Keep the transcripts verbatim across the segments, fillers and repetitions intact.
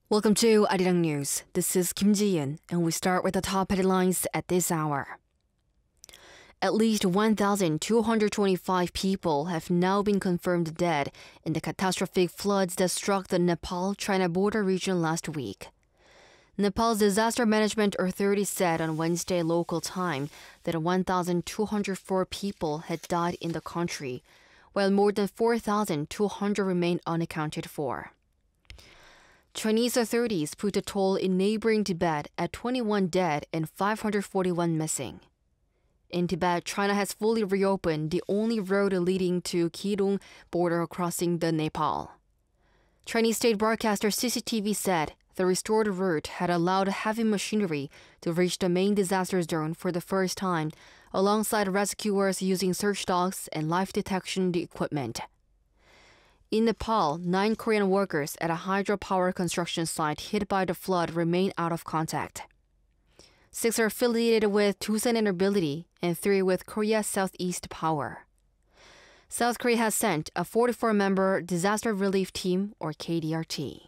Welcome to Arirang News. This is Kim Ji-yeon, and we start with the top headlines at this hour. At least one thousand two hundred twenty-five people have now been confirmed dead in the catastrophic floods that struck the Nepal-China border region last week. Nepal's Disaster Management Authority said on Wednesday local time that one thousand two hundred four people had died in the country, while more than four thousand two hundred remain unaccounted for. Chinese authorities put the toll in neighboring Tibet at twenty-one dead and five hundred forty-one missing. In Tibet, China has fully reopened the only road leading to Kidong border crossing the Nepal. Chinese state broadcaster C C T V said the restored route had allowed heavy machinery to reach the main disaster zone for the first time, alongside rescuers using search dogs and life detection equipment. In Nepal, nine Korean workers at a hydropower construction site hit by the flood remain out of contact. Six are affiliated with Tusan Enerbility and three with Korea Southeast Power. South Korea has sent a forty-four member Disaster Relief Team, or K D R T.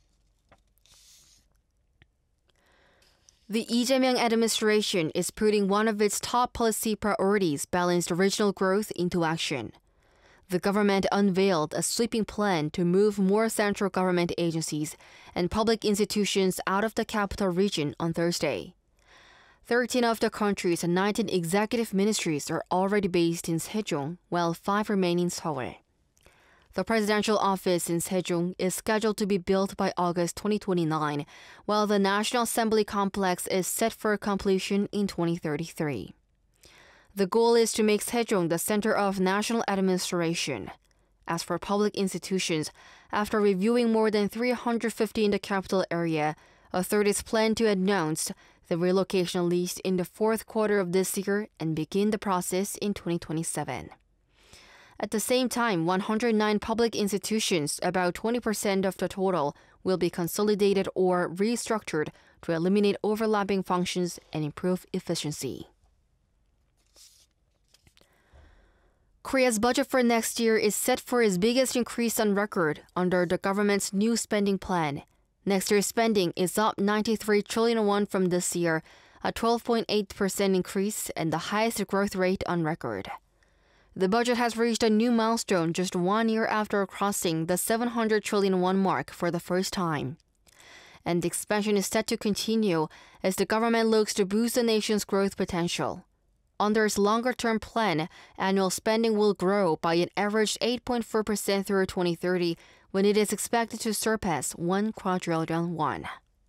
The Lee Jae-myung administration is putting one of its top policy priorities, balanced regional growth, into action. The government unveiled a sweeping plan to move more central government agencies and public institutions out of the capital region on Thursday. thirteen of the country's nineteen executive ministries are already based in Sejong, while five remain in Seoul. The presidential office in Sejong is scheduled to be built by August twenty twenty-nine, while the National Assembly complex is set for completion in twenty thirty-three. The goal is to make Sejong the center of national administration. As for public institutions, after reviewing more than three hundred fifty in the capital area, authorities plan to announce the relocation list in the fourth quarter of this year and begin the process in twenty twenty-seven. At the same time, one hundred nine public institutions, about twenty percent of the total, will be consolidated or restructured to eliminate overlapping functions and improve efficiency. Korea's budget for next year is set for its biggest increase on record under the government's new spending plan. Next year's spending is up ninety-three trillion won from this year, a twelve point eight percent increase and the highest growth rate on record. The budget has reached a new milestone just one year after crossing the seven hundred trillion won mark for the first time. And the expansion is set to continue as the government looks to boost the nation's growth potential. Under its longer-term plan, annual spending will grow by an average eight point four percent through twenty thirty, when it is expected to surpass one quadrillion won.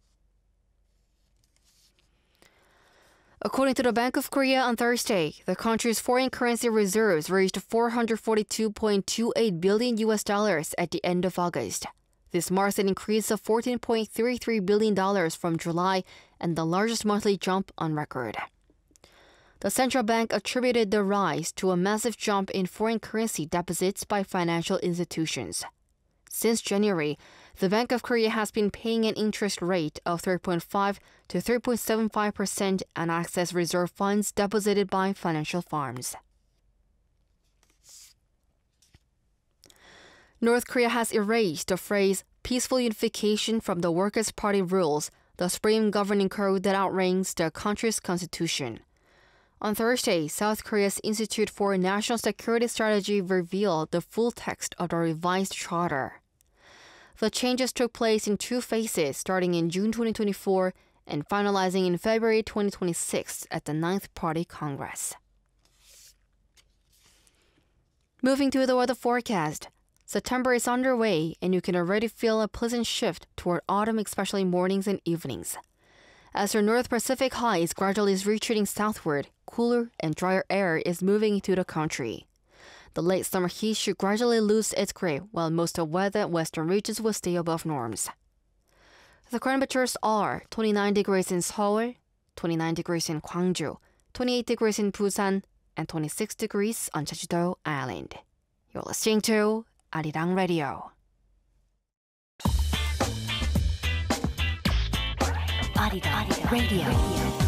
According to the Bank of Korea on Thursday, the country's foreign currency reserves reached four hundred forty-two point two eight billion U S dollars at the end of August. This marks an increase of fourteen point three three billion dollars from July and the largest monthly jump on record. The central bank attributed the rise to a massive jump in foreign currency deposits by financial institutions. Since January, the Bank of Korea has been paying an interest rate of three point five to three point seven five percent on excess reserve funds deposited by financial firms. North Korea has erased the phrase peaceful unification from the Workers' Party rules, the supreme governing code that outranks the country's constitution. On Thursday, South Korea's Institute for National Security Strategy revealed the full text of the revised charter. The changes took place in two phases, starting in June twenty twenty-four and finalizing in February twenty twenty-six at the Ninth Party Congress. Moving to the weather forecast. September is underway, and you can already feel a pleasant shift toward autumn, especially mornings and evenings. As the North Pacific high is gradually retreating southward, cooler and drier air is moving into the country. The late summer heat should gradually lose its grip, while most of weather western regions will stay above norms. The current temperatures are twenty-nine degrees in Seoul, twenty-nine degrees in Gwangju, twenty-eight degrees in Busan, and twenty-six degrees on Jeju-do Island. You're listening to Arirang Radio. Arirang Radio.